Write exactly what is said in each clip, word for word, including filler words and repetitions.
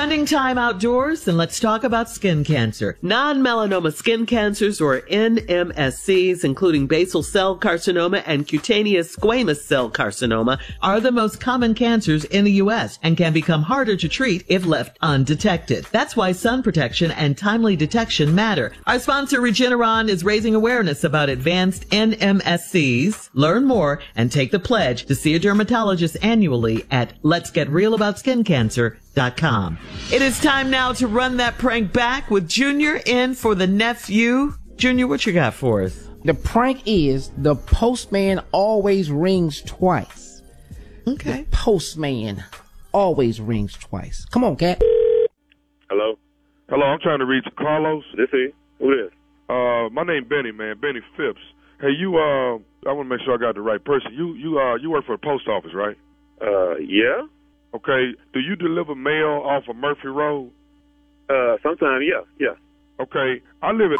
Spending time outdoors? Then let's talk about skin cancer. Non-melanoma skin cancers, or N M S Cs, including basal cell carcinoma and cutaneous squamous cell carcinoma, are the most common cancers in the U S and can become harder to treat if left undetected. That's why sun protection and timely detection matter. Our sponsor, Regeneron, is raising awareness about advanced N M S Cs. Learn more and take the pledge to see a dermatologist annually at lets get real about skin cancer dot com. It is time now to run that prank back with Junior in for the nephew. Junior, what you got for us? The prank is the postman always rings twice. Okay. The postman always rings twice. Come on, Cat. Hello? Hello, I'm trying to reach Carlos. This is? Who this? Uh, my name Benny, man, Benny Phipps. Hey, you, uh, I want to make sure I got the right person. You, you, uh, you work for the post office, right? Uh, yeah? Okay. Do you deliver mail off of Murphy Road? Uh, sometimes, yeah, yeah. Okay. I live at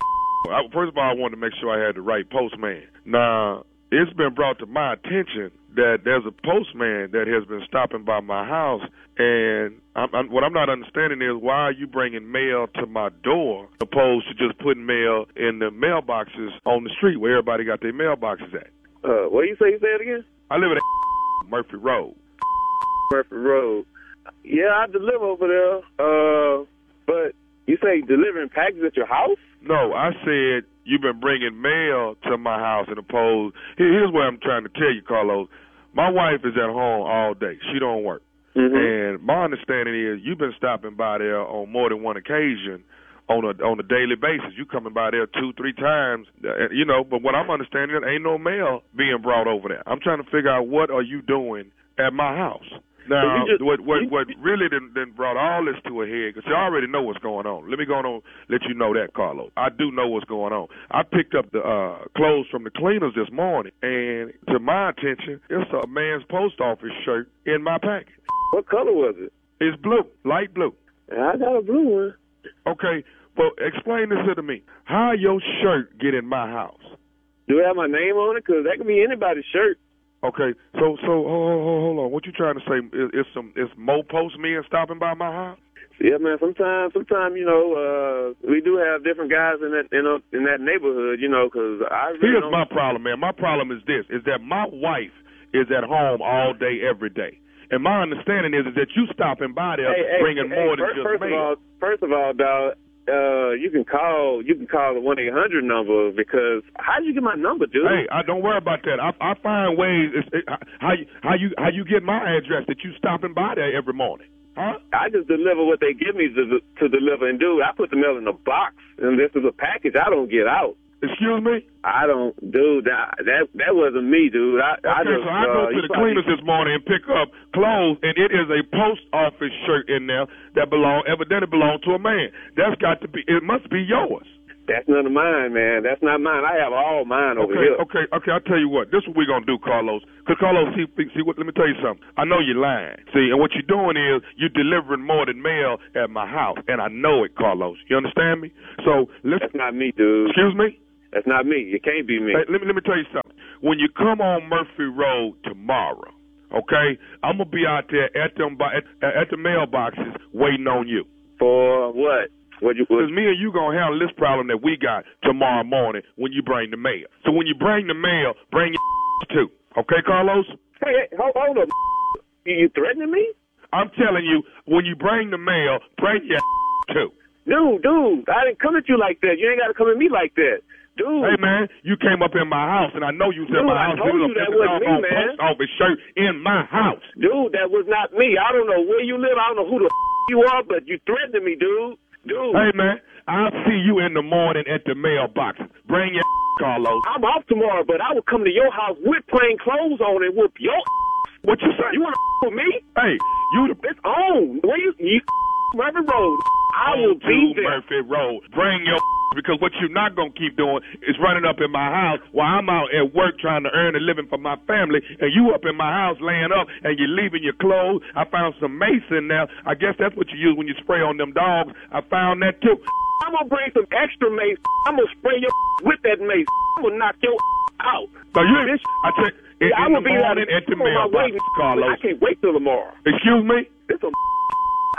I, first of all, I wanted to make sure I had the right postman. Now, it's been brought to my attention that there's a postman that has been stopping by my house, and I'm, I'm, what I'm not understanding is why are you bringing mail to my door opposed to just putting mail in the mailboxes on the street where everybody got their mailboxes at? Uh, what do you say? You say it again? I live at Murphy Road. Murphy Road. Yeah, I deliver over there. Uh, but you say delivering packages at your house? No, I said you've been bringing mail to my house and opposed. Here's what I'm trying to tell you, Carlos. My wife is at home all day. She don't work. Mm-hmm. And my understanding is you've been stopping by there on more than one occasion on a on a daily basis. You coming by there two, three times, uh, you know, but what I'm understanding, there ain't no mail being brought over there. I'm trying to figure out what are you doing at my house. Now, just, what what what really done, done brought all this to a head, because you already know what's going on. Let me go on and let you know that, Carlos. I do know what's going on. I picked up the uh, clothes from the cleaners this morning, and to my attention, it's a man's post office shirt in my package. What color was it? It's blue, light blue. I got a blue one. Okay, well, explain this to me. How your shirt get in my house? Do it have my name on it? Because that could be anybody's shirt. Okay, so so hold, hold, hold on. What you trying to say? Is, is some is more postmen stopping by my house? Yeah, man. Sometimes, sometimes you know, uh, we do have different guys in that in, a, in that neighborhood. You know, because I. Really Here's don't... my problem, man. My problem is this: is that my wife is at home all day, every day, and my understanding is, is that you stopping by there hey, bringing hey, more hey, than first, just first mail. Of all, first of all, dog. Uh, you can call. You can call the one eight hundred number because how did you get my number, dude? Hey, I don't worry about that. I, I find ways. It's, it, how you how you how you get my address that you stopping by there every morning, huh? I just deliver what they give me to to deliver, and dude, I put the mail in a box, and this is a package I don't get out. Excuse me? I don't, dude. That that that wasn't me, dude. I, okay, I just, so I go uh, to the probably... cleaners this morning and pick up clothes, and it is a post office shirt in there that belong evidently belong to a man. That's got to be. It must be yours. That's none of mine, man. That's not mine. I have all mine over okay, here. Okay, okay, I'll tell you what. This is what we're going to do, Carlos. Because, Carlos, see, see what, let me tell you something. I know you're lying. See, and what you're doing is you're delivering more than mail at my house. And I know it, Carlos. You understand me? So, listen. That's not me, dude. Excuse me? That's not me. It can't be me. Hey, let me let me tell you something. When you come on Murphy Road tomorrow, okay, I'm going to be out there at, them, at, at the mailboxes waiting on you. For what? What you? Because me and you gonna handle this problem that we got tomorrow morning when you bring the mail. So when you bring the mail, bring your too. Okay, Carlos? Hey, hey hold, hold up. You threatening me? I'm telling you, when you bring the mail, bring your too. Dude, dude, I didn't come at you like that. You ain't got to come at me like that. Dude. Hey, man, you came up in my house, and I know you was in Dude, my house. I told you that wasn't me, man. Post office shirt in my house. Dude, that was not me. I don't know where you live. I don't know who the you are, but you threatened me, dude. Dude. Hey, man, I'll see you in the morning at the mailbox. Bring your Carlos. I'm off tomorrow, but I will come to your house with plain clothes on and whoop your What you say? You want to with me? Hey, you the... It's on. Where you... you Murphy Road. I will be there. Murphy Road. Bring your because what you're not going to keep doing is running up in my house while I'm out at work trying to earn a living for my family, and you up in my house laying up, and you're leaving your clothes. I found some mace in there. I guess that's what you use when you spray on them dogs. I found that, too. I'm going to bring some extra mace. I'm going to spray your with that mace. I'm going to knock your out. So you ain't, I check in, yeah, in the morning at the mailbox, Carlos. I can't wait till tomorrow. Excuse me? This a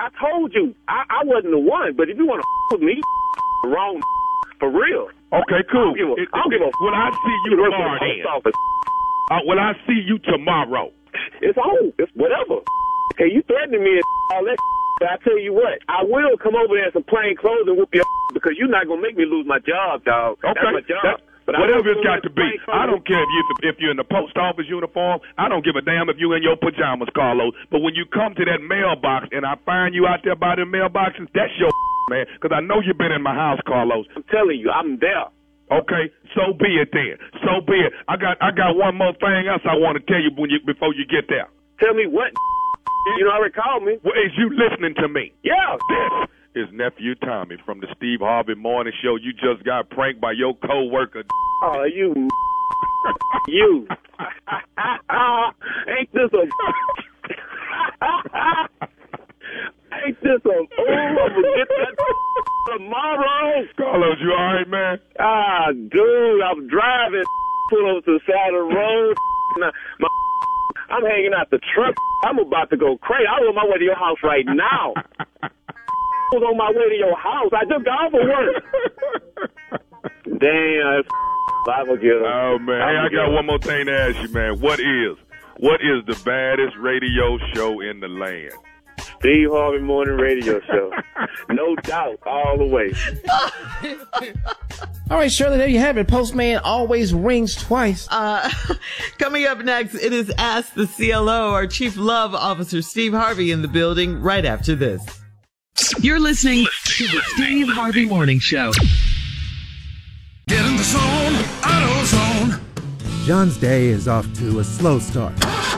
I told you, I, I wasn't the one. But if you want to with me, you wrong for real. Okay, cool. I don't give a, It- I don't give a Will I see you work for tomorrow the then? post office. Uh, will I see you tomorrow? It's on. It's whatever. Okay, you threatening me and all that. But I tell you what, I will come over there in some plain clothes and whoop your because you're not gonna make me lose my job, dog. Okay. That's my job. That- But I whatever will it's go got to in plain be. clothes. I don't care if you if you're in the post office uniform. I don't give a damn if you're in your pajamas, Carlos. But when you come to that mailbox and I find you out there by the mailboxes, that's your man. Because I know you've been in my house, Carlos. I'm telling you, I'm there. Okay, so be it then. So be it. I got I got one more thing else I want to tell you when you before you get there. Tell me what? You already called me. Well, is you listening to me? Yeah. This is Nephew Tommy from the Steve Harvey Morning Show. You just got pranked by your coworker. Oh, you. You. Ain't this a. Ain't this a. Oh, I'm gonna get that tomorrow. Carlos, you all right, man? Ah, dude, I'm driving. Pull over to the side of the road. Now, my, I'm hanging out the truck. I'm about to go crazy. I'm on my way to your house right now. I was on my way to your house. I just got off of work. Damn, I will get him. Oh, man. Hey, I got one more thing to ask you, man. What is, what is the baddest radio show in the land? Steve Harvey Morning Radio Show. No doubt, all the way. All right, Shirley, there you have it. Postman always rings twice. Uh, coming up next, it is Ask the C L O, our Chief Love Officer, Steve Harvey, in the building right after this. You're listening to the Steve Harvey Morning Show. Get in the zone, AutoZone. John's day is off to a slow start.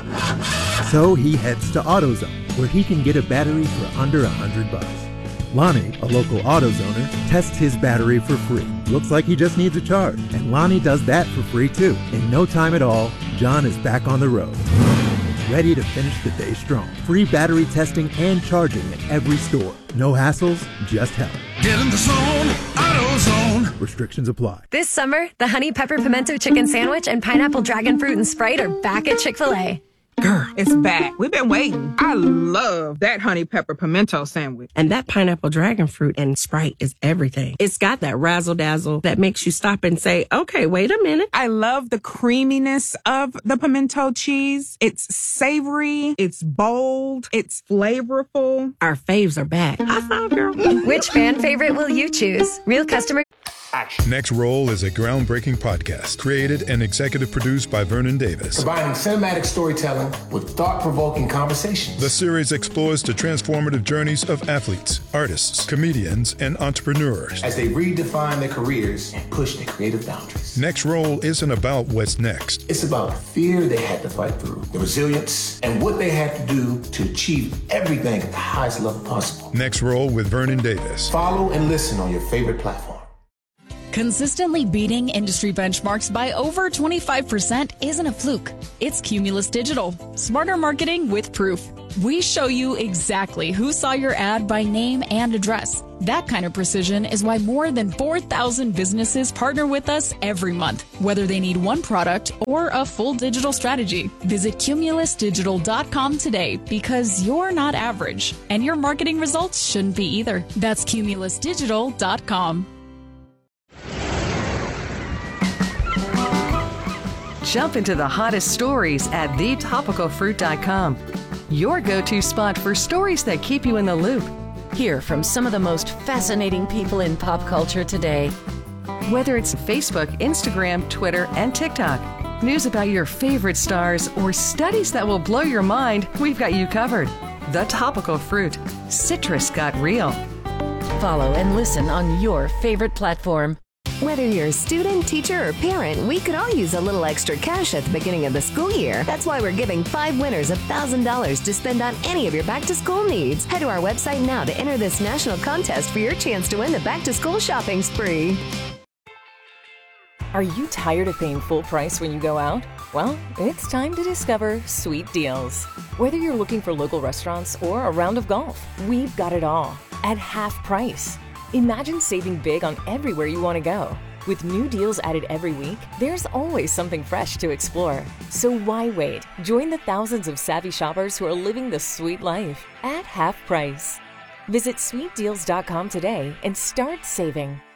So he heads to AutoZone, where he can get a battery for under a hundred bucks. Lonnie, a local AutoZoner, tests his battery for free. Looks like he just needs a charge, and Lonnie does that for free too. In no time at all, John is back on the road, ready to finish the day strong. Free battery testing and charging at every store. No hassles, just help. Get in the zone, AutoZone. Restrictions apply. This summer, the Honey Pepper Pimento Chicken Sandwich and Pineapple Dragon Fruit and Sprite are back at Chick-fil-A. Girl, it's back. We've been waiting. I love that honey pepper pimento sandwich. And that pineapple dragon fruit and Sprite is everything. It's got that razzle dazzle that makes you stop and say, okay, wait a minute. I love the creaminess of the pimento cheese. It's savory. It's bold. It's flavorful. Our faves are back. High five, girl. Which fan favorite will you choose? Real customer. Next Roll is a groundbreaking podcast created and executive produced by Vernon Davis. Combining cinematic storytelling with thought-provoking conversations. The series explores the transformative journeys of athletes, artists, comedians, and entrepreneurs as they redefine their careers and push their creative boundaries. Next Roll isn't about what's next. It's about the fear they had to fight through, the resilience, and what they had to do to achieve everything at the highest level possible. Next Roll with Vernon Davis. Follow and listen on your favorite platform. Consistently beating industry benchmarks by over twenty-five percent isn't a fluke. It's Cumulus Digital. Smarter marketing with proof. We show you exactly who saw your ad by name and address. That kind of precision is why more than four thousand businesses partner with us every month, whether they need one product or a full digital strategy. Visit cumulus digital dot com today because you're not average, and your marketing results shouldn't be either. That's cumulus digital dot com. Jump into the hottest stories at the topical fruit dot com. Your go-to spot for stories that keep you in the loop. Hear from some of the most fascinating people in pop culture today. Whether it's Facebook, Instagram, Twitter, and TikTok, news about your favorite stars, or studies that will blow your mind, we've got you covered. The Topical Fruit. Citrus got real. Follow and listen on your favorite platform. Whether you're a student, teacher, or parent, we could all use a little extra cash at the beginning of the school year. That's why we're giving five winners one thousand dollars to spend on any of your back-to-school needs. Head to our website now to enter this national contest for your chance to win the back-to-school shopping spree. Are you tired of paying full price when you go out? Well, it's time to discover Sweet Deals. Whether you're looking for local restaurants or a round of golf, we've got it all at half price. Imagine saving big on everywhere you want to go. With new deals added every week, there's always something fresh to explore. So why wait? Join the thousands of savvy shoppers who are living the sweet life at half price. Visit sweet deals dot com today and start saving.